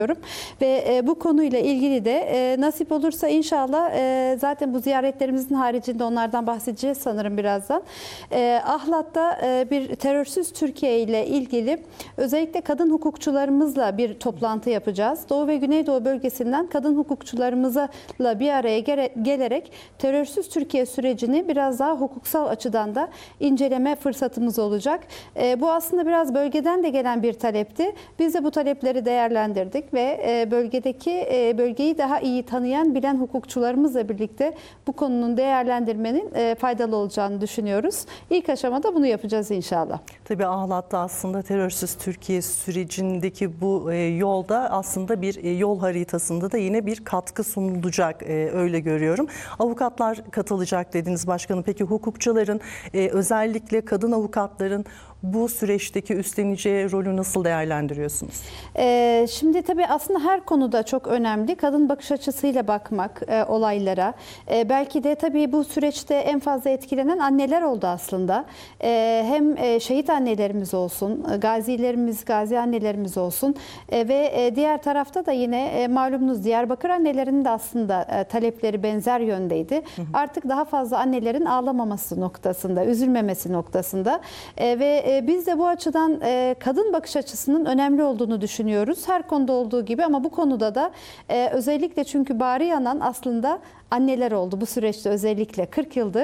Ve bu konuyla ilgili de nasip olursa inşallah zaten bu ziyaretlerimizin haricinde onlardan bahsedeceğiz sanırım birazdan. Ahlat'ta bir terörsüz Türkiye ile ilgili özellikle kadın hukukçularımızla bir toplantı yapacağız. Doğu ve Güneydoğu bölgesinden kadın hukukçularımızla bir araya gelerek terörsüz Türkiye sürecini biraz daha hukuksal açıdan da inceleme fırsatımız olacak. Bu aslında biraz bölgeden de gelen bir talepti. Biz de bu talepleri değerlendirdik ve bölgeyi daha iyi tanıyan, bilen hukukçularımızla birlikte bu konunun değerlendirmenin faydalı olacağını düşünüyoruz. İlk aşamada bunu yapacağız inşallah. Tabii Ahlat'ta aslında terörsüz Türkiye sürecindeki bu yolda aslında bir yol haritasında da yine bir katkı sunulacak, öyle görüyorum. Avukatlar katılacak dediniz başkanım. Peki hukukçuların, özellikle kadın avukatların bu süreçteki üstleneceği rolü nasıl değerlendiriyorsunuz? Şimdi tabii aslında her konuda çok önemli. Kadın bakış açısıyla bakmak olaylara. Belki de tabii bu süreçte en fazla etkilenen anneler oldu aslında. Hem şehit annelerimiz olsun, gazilerimiz, gazi annelerimiz olsun ve diğer tarafta da yine malumunuz Diyarbakır annelerinin de aslında talepleri benzer yöndeydi. Artık daha fazla annelerin ağlamaması noktasında, üzülmemesi noktasında ve biz de bu açıdan kadın bakış açısının önemli olduğunu düşünüyoruz. Her konuda olduğu gibi ama bu konuda da özellikle çünkü bağrı yanan aslında anneler oldu bu süreçte, özellikle 40 yıldır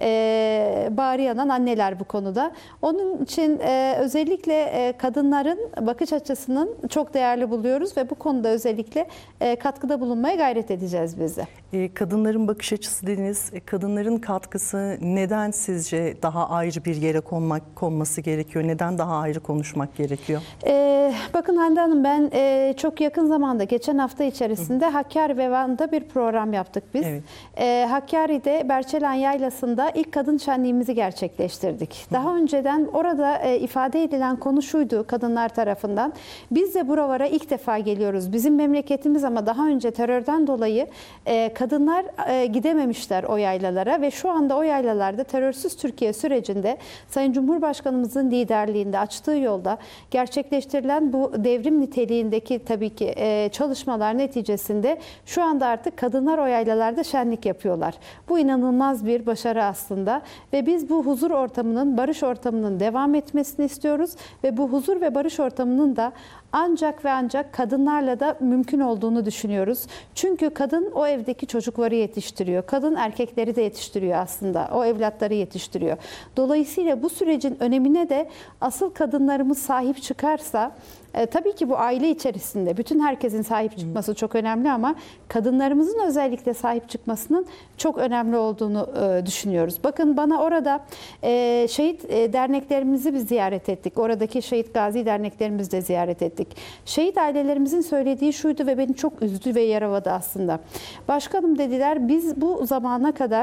bağrı yanan anneler bu konuda. Onun için özellikle kadınların bakış açısının çok değerli buluyoruz ve bu konuda özellikle katkıda bulunmaya gayret edeceğiz biz de. Kadınların bakış açısı dediniz. Kadınların katkısı neden sizce daha ayrı bir yere konması gerekiyor? Neden daha ayrı konuşmak gerekiyor? Bakın Hande Hanım, ben çok yakın zamanda, geçen hafta içerisinde Hakkari ve Van'da bir program yaptık biz. Evet. Hakkari'de Berçelan Yaylası'nda ilk kadın şenliğimizi gerçekleştirdik. Daha önceden orada ifade edilen konu şuydu kadınlar tarafından. Biz de buralara ilk defa geliyoruz. Bizim memleketimiz ama daha önce terörden dolayı kadınlar gidememişler o yaylalara ve şu anda o yaylalarda terörsüz Türkiye sürecinde Sayın Cumhurbaşkanımızın liderliğinde açtığı yolda gerçekleştirilen bu devrim niteliğindeki tabii ki çalışmalar neticesinde şu anda artık kadınlar o yaylalarda şenlik yapıyorlar. Bu inanılmaz bir başarı aslında ve biz bu huzur ortamının, barış ortamının devam etmesini istiyoruz ve bu huzur ve barış ortamının da ancak ve ancak kadınlarla da mümkün olduğunu düşünüyoruz. Çünkü kadın o evdeki çocukları yetiştiriyor. Kadın erkekleri de yetiştiriyor aslında. O evlatları yetiştiriyor. Dolayısıyla bu sürecin önemine de asıl kadınlarımız sahip çıkarsa, tabii ki bu aile içerisinde bütün herkesin sahip çıkması çok önemli ama kadınlarımızın özellikle sahip çıkmasının çok önemli olduğunu düşünüyoruz. Bakın bana orada şehit derneklerimizi biz ziyaret ettik. Oradaki şehit gazi derneklerimizi de ziyaret ettik. Şehit ailelerimizin söylediği şuydu ve beni çok üzdü ve yaraladı aslında. Başkanım dediler, biz bu zamana kadar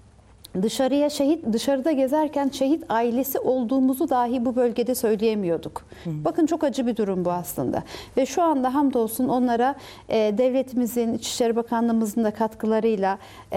dışarıda gezerken şehit ailesi olduğumuzu dahi bu bölgede söyleyemiyorduk. Bakın çok acı bir durum bu aslında. Ve şu anda hamdolsun onlara devletimizin, İçişleri Bakanlığımızın da katkılarıyla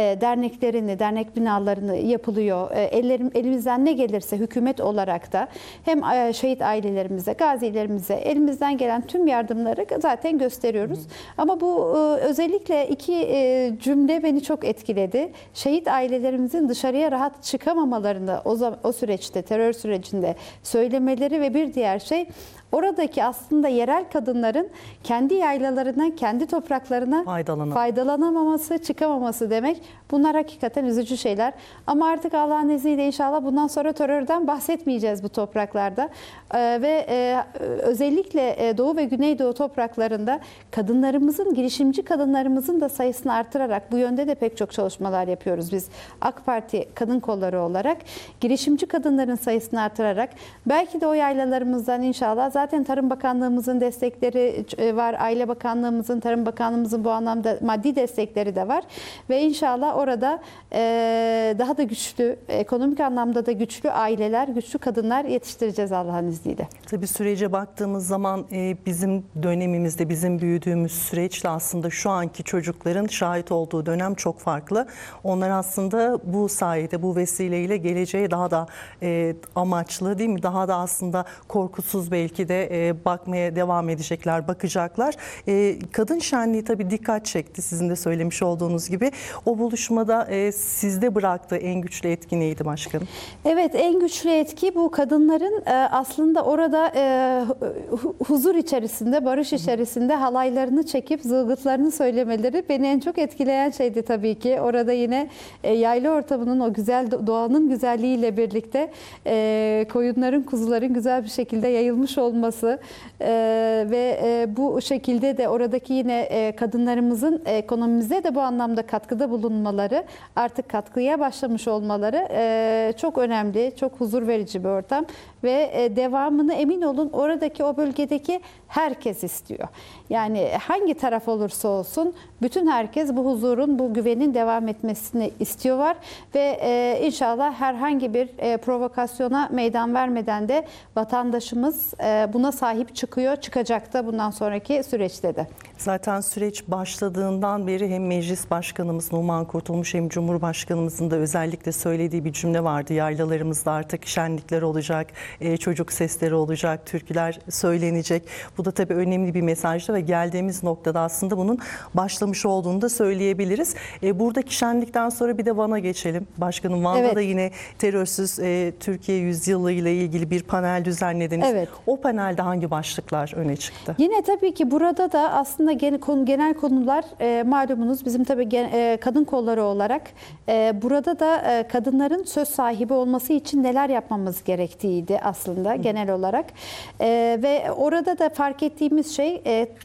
dernek binalarını yapılıyor. Elimizden ne gelirse hükümet olarak da hem şehit ailelerimize, gazilerimize elimizden gelen tüm yardımları zaten gösteriyoruz. Ama bu özellikle iki cümle beni çok etkiledi. Şehit ailelerimizin dışarıya rahat çıkamamalarını o süreçte, terör sürecinde söylemeleri ve bir diğer şey oradaki aslında yerel kadınların kendi yaylalarına, kendi topraklarına faydalanamaması, çıkamaması demek. Bunlar hakikaten üzücü şeyler. Ama artık Allah'ın izniyle inşallah bundan sonra terörden bahsetmeyeceğiz bu topraklarda. Ve özellikle Doğu ve Güneydoğu topraklarında kadınlarımızın, girişimci kadınlarımızın da sayısını artırarak bu yönde de pek çok çalışmalar yapıyoruz biz. AK Parti kadın kolları olarak girişimci kadınların sayısını artırarak belki de o yaylalarımızdan inşallah zaten Tarım Bakanlığımızın destekleri var. Aile Bakanlığımızın, Tarım Bakanlığımızın bu anlamda maddi destekleri de var. Ve inşallah orada daha da güçlü, ekonomik anlamda da güçlü aileler, güçlü kadınlar yetiştireceğiz Allah'ın izniyle. Tabii sürece baktığımız zaman bizim dönemimizde, bizim büyüdüğümüz süreçle aslında şu anki çocukların şahit olduğu dönem çok farklı. Onlar aslında bu sayede, bu vesileyle geleceğe daha da amaçlı, değil mi? Daha da aslında korkusuz belki de de bakmaya devam edecekler, bakacaklar. Kadın şenliği tabii dikkat çekti, sizin de söylemiş olduğunuz gibi. O buluşmada sizde bıraktığı en güçlü etki neydi başkanım? Evet, en güçlü etki bu kadınların aslında orada huzur içerisinde, barış içerisinde halaylarını çekip zılgıtlarını söylemeleri beni en çok etkileyen şeydi tabii ki. Orada yine yayla ortamının o güzel doğanın güzelliğiyle birlikte koyunların, kuzuların güzel bir şekilde yayılmış olması ve bu şekilde de oradaki yine kadınlarımızın ekonomimize de bu anlamda katkıda bulunmaları, artık katkıya başlamış olmaları çok önemli, çok huzur verici bir ortam ve devamını emin olun oradaki o bölgedeki herkes istiyor. Yani hangi taraf olursa olsun bütün herkes bu huzurun, bu güvenin devam etmesini istiyorlar ve inşallah herhangi bir provokasyona meydan vermeden de vatandaşımız buna sahip çıkıyor, çıkacak da bundan sonraki süreçte de. Zaten süreç başladığından beri hem Meclis Başkanımız Numan Kurtulmuş hem Cumhurbaşkanımızın da özellikle söylediği bir cümle vardı. Yaylalarımızda artık şenlikler olacak, çocuk sesleri olacak, türküler söylenecek. Bu da tabii önemli bir mesajdı ve geldiğimiz noktada aslında bunun başlamış olduğunu da söyleyebiliriz. Buradaki şenlikten sonra bir de Van'a geçelim. Başkanım, Van'da evet. da yine terörsüz Türkiye yüzyılı ile ilgili bir panel düzenlediniz. Evet. O panelde hangi başlıklar öne çıktı? Yine tabii ki burada da aslında genel konular malumunuz bizim tabii kadın kolları olarak burada da kadınların söz sahibi olması için neler yapmamız gerektiğiydi aslında genel olarak. Ve orada da fark ettiğimiz şey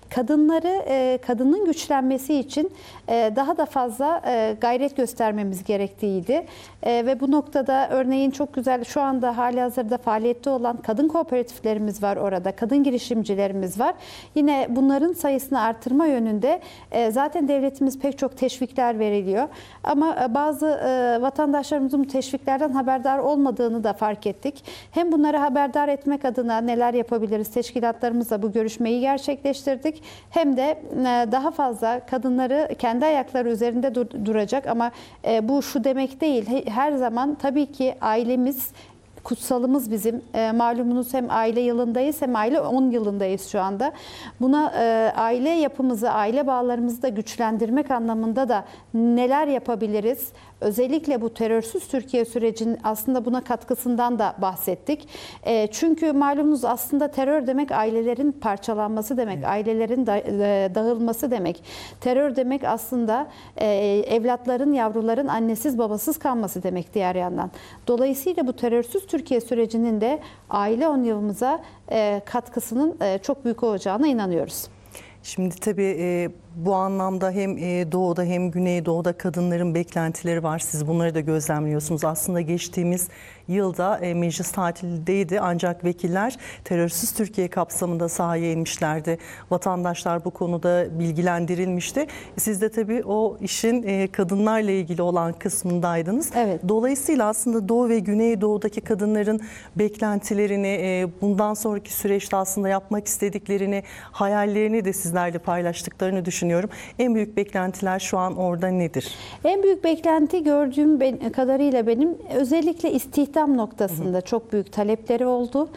kadının güçlenmesi için daha da fazla gayret göstermemiz gerektiğiydi. Ve bu noktada örneğin çok güzel şu anda halihazırda faaliyette olan kadın kooperatiflerimiz var orada. Kadın girişimcilerimiz var. Yine bunların sayısını artırma yönünde zaten devletimiz pek çok teşvikler veriliyor. Ama bazı vatandaşlarımızın bu teşviklerden haberdar olmadığını da fark ettik. Hem bunları haberdar etmek adına neler yapabiliriz? Teşkilatlarımızla bu görüşmeyi gerçekleştirdik. Hem de daha fazla kadınları kendi ayakları üzerinde duracak ama bu şu demek değil. Her zaman tabii ki ailemiz kutsalımız bizim. Malumunuz hem aile yılındayız hem aile 10 yılındayız şu anda. Buna aile yapımızı, aile bağlarımızı da güçlendirmek anlamında da neler yapabiliriz? Özellikle bu terörsüz Türkiye sürecinin aslında buna katkısından da bahsettik. Çünkü malumunuz aslında terör demek ailelerin parçalanması demek, evet. Ailelerin dağılması demek. Terör demek aslında evlatların, yavruların annesiz babasız kalması demek diğer yandan. Dolayısıyla bu terörsüz Türkiye sürecinin de aile 10 yılımıza katkısının çok büyük olacağına inanıyoruz. Şimdi tabii bu anlamda hem doğuda hem güneydoğuda kadınların beklentileri var. Siz bunları da gözlemliyorsunuz. Aslında geçtiğimiz yılda meclis tatildeydi ancak vekiller terörsüz Türkiye kapsamında sahaya inmişlerdi. Vatandaşlar bu konuda bilgilendirilmişti. Siz de tabii o işin kadınlarla ilgili olan kısmındaydınız. Evet. Dolayısıyla aslında Doğu ve Güneydoğu'daki kadınların beklentilerini, bundan sonraki süreçte aslında yapmak istediklerini, hayallerini de sizlerle paylaştıklarını düşünüyorum. En büyük beklentiler şu an orada nedir? En büyük beklenti gördüğüm kadarıyla benim özellikle istihdam noktasında çok büyük talepleri oldu.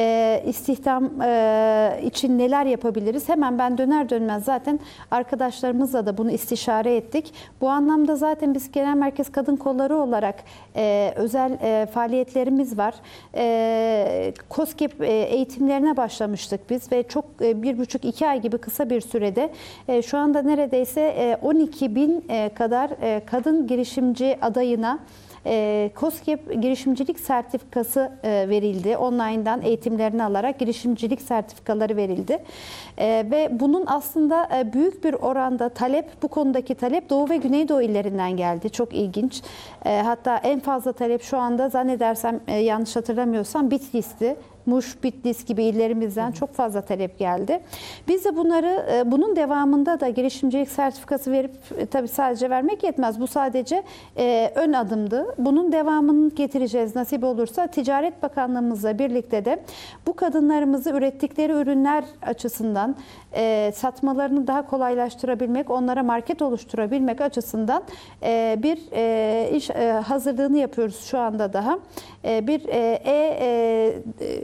İstihdam için neler yapabiliriz? Hemen ben döner dönmez zaten arkadaşlarımızla da bunu istişare ettik. Bu anlamda zaten biz Genel Merkez Kadın Kolları olarak özel faaliyetlerimiz var. KOSGEB eğitimlerine başlamıştık biz ve çok 1,5-2 ay gibi kısa bir sürede şu anda neredeyse 12.000 kadar kadın girişimci adayına KOSGEB girişimcilik sertifikası verildi. Online'dan eğitimlerini alarak girişimcilik sertifikaları verildi. Ve bunun aslında büyük bir oranda bu konudaki talep Doğu ve Güneydoğu illerinden geldi. Çok ilginç. Hatta en fazla talep şu anda zannedersem yanlış hatırlamıyorsam Bitlis'ti. Muş, Bitlis gibi illerimizden çok fazla talep geldi. Biz de bunun devamında da girişimcilik sertifikası verip tabii sadece vermek yetmez. Bu sadece ön adımdı. Bunun devamını getireceğiz nasip olursa. Ticaret Bakanlığımızla birlikte de bu kadınlarımızı ürettikleri ürünler açısından satmalarını daha kolaylaştırabilmek, onlara market oluşturabilmek açısından bir iş hazırlığını yapıyoruz şu anda daha. Bir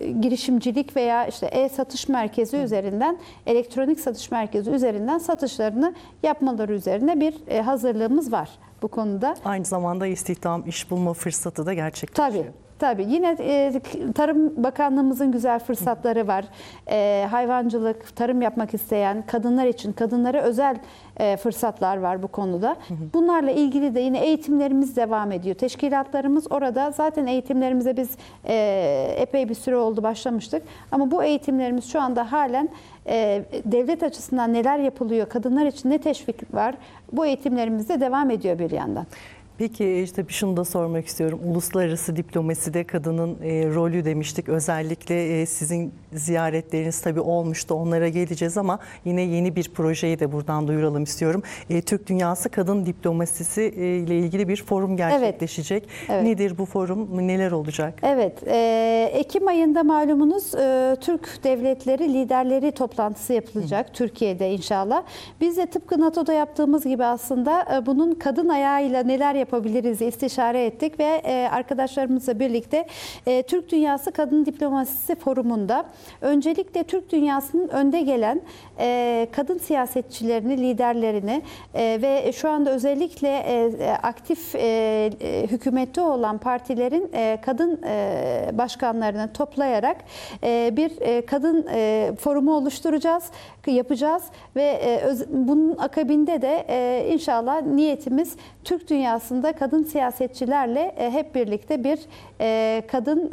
girişimcilik veya işte e-satış merkezi üzerinden, elektronik satış merkezi üzerinden satışlarını yapmaları üzerine bir hazırlığımız var bu konuda. Aynı zamanda istihdam, iş bulma fırsatı da gerçekleşiyor. Tabii. Yine Tarım Bakanlığımızın güzel fırsatları var. Hayvancılık, tarım yapmak isteyen kadınlar için, kadınlara özel fırsatlar var bu konuda. Bunlarla ilgili de yine eğitimlerimiz devam ediyor. Teşkilatlarımız orada, zaten eğitimlerimize biz epey bir süre oldu başlamıştık. Ama bu eğitimlerimiz şu anda halen devlet açısından neler yapılıyor, kadınlar için ne teşvik var, bu eğitimlerimiz de devam ediyor bir yandan. Peki işte şunu da sormak istiyorum. Uluslararası diplomaside kadının rolü demiştik. Özellikle sizin ziyaretleriniz tabii olmuştu. Onlara geleceğiz ama yine yeni bir projeyi de buradan duyuralım istiyorum. Türk Dünyası Kadın Diplomasisi ile ilgili bir forum gerçekleşecek. Evet. Nedir bu forum? Neler olacak? Evet. Ekim ayında malumunuz Türk devletleri liderleri toplantısı yapılacak Türkiye'de inşallah. Biz de tıpkı NATO'da yaptığımız gibi aslında bunun kadın ayağıyla neler yapabiliriz istişare ettik ve arkadaşlarımızla birlikte Türk Dünyası Kadın Diplomasisi Forumu'nda öncelikle Türk dünyasının önde gelen kadın siyasetçilerini, liderlerini ve şu anda özellikle aktif hükümette olan partilerin kadın başkanlarını toplayarak bir kadın forumu oluşturacağız, yapacağız ve bunun akabinde de inşallah niyetimiz Türk dünyasında kadın siyasetçilerle hep birlikte bir kadın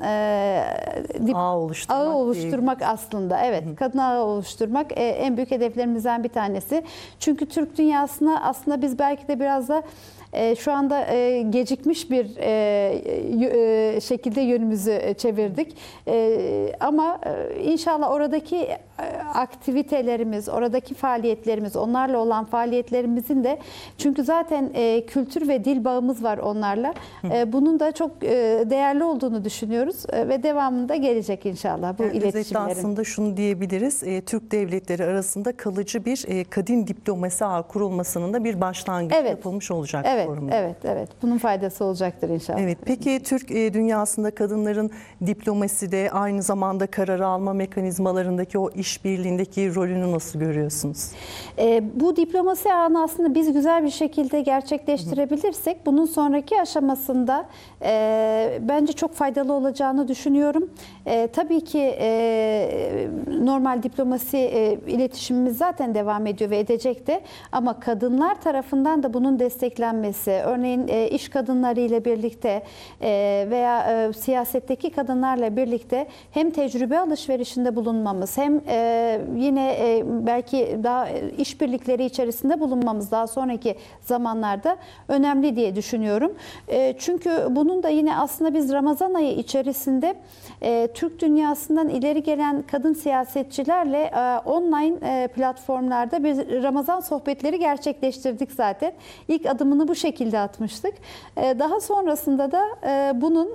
ağı oluşturmak aslında. Evet, kadın ağı oluşturmak en büyük hedeflerimizden bir tanesi. Çünkü Türk dünyasına aslında biz belki de biraz da şu anda gecikmiş bir şekilde yönümüzü çevirdik. Ama inşallah oradaki aktivitelerimiz, oradaki faaliyetlerimiz, onlarla olan faaliyetlerimizin de, çünkü zaten kültür ve dil bağımız var onlarla. Bunun da çok değerli olduğunu düşünüyoruz ve devamında gelecek inşallah bu iletişimlerin. Aslında şunu diyebiliriz. Türk devletleri arasında kalıcı bir kadın diplomasi ağı kurulmasının da bir başlangıç yapılmış olacak. Evet. Bunun faydası olacaktır inşallah. Evet. Peki Türk dünyasında kadınların diplomaside aynı zamanda karar alma mekanizmalarındaki o işbirliğindeki rolünü nasıl görüyorsunuz? Bu diplomasi ağını aslında biz güzel bir şekilde gerçekleştirebilirsek bunun sonraki aşamasında bence çok faydalı olacağını düşünüyorum. Tabii ki normal diplomasi iletişimimiz zaten devam ediyor ve edecek de, ama kadınlar tarafından da bunun desteklenmesi, örneğin iş kadınları ile birlikte veya siyasetteki kadınlarla birlikte hem tecrübe alışverişinde bulunmamız, hem yine belki daha işbirlikleri içerisinde bulunmamız daha sonraki zamanlarda önemli diye düşünüyorum. Çünkü bunun da yine aslında biz Ramazan ayı içerisinde Türk dünyasından ileri gelen kadın siyasetçilerle online platformlarda bir Ramazan sohbetleri gerçekleştirdik zaten. İlk adımını bu şekilde atmıştık. Daha sonrasında da bunun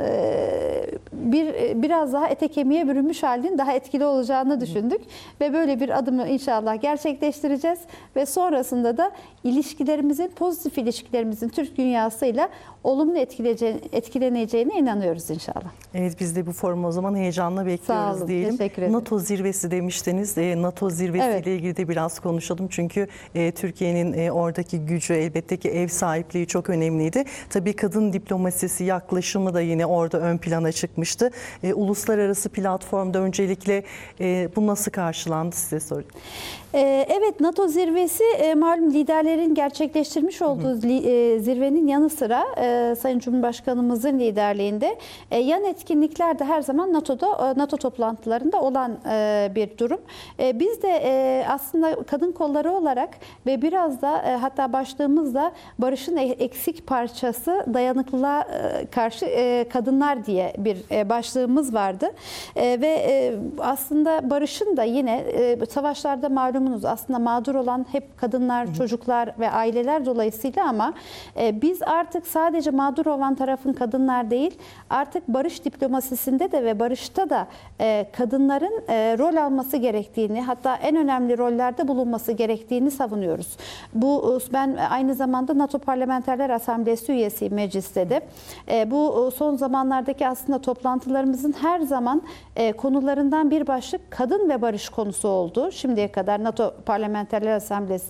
biraz daha ete kemiğe bürünmüş halinin daha etkili olacağını düşündük ve böyle bir adımı inşallah gerçekleştireceğiz ve sonrasında da pozitif ilişkilerimizin Türk dünyasıyla olumlu etkileneceğine inanıyoruz inşallah. Evet, biz de bu forumu o zaman heyecanla bekliyoruz. Sağ olun, diyelim. teşekkür ederim. NATO zirvesi demiştiniz. NATO zirvesi ile ilgili de biraz konuşalım. Çünkü Türkiye'nin oradaki gücü, elbette ki ev sahipliği çok önemliydi. Tabii kadın diplomasisi yaklaşımı da yine orada ön plana çıkmıştı. Uluslararası platformda öncelikle bu nasıl karşılandı, size sorayım. Evet, NATO zirvesi malum liderlerin gerçekleştirmiş olduğu zirvenin yanı sıra Sayın Cumhurbaşkanımızın liderliğinde yan etkinlikler de her zaman NATO toplantılarında olan bir durum. Biz de aslında kadın kolları olarak ve biraz da hatta başlığımızda barışın eksik parçası dayanıklılığa karşı kadınlar diye bir başlığımız vardı. Ve aslında barışın da yine savaşlarda malumunuz aslında mağdur olan hep kadınlar, çocuklar ve aileler dolayısıyla, ama biz artık sadece mağdur olan tarafın kadınlar değil, artık barış diplomasisinde de ve barışta da kadınların rol alması gerektiğini, hatta en önemli rollerde bulunması gerektiğini savunuyoruz. Ben aynı zamanda NATO Parlamenterler Asamblesi üyesiyim mecliste de. Bu son zamanlardaki aslında toplantılarımızın her zaman konularından bir başlık kadın ve barış konusu oldu. Şimdiye kadar NATO Parlamenterler Asamblesi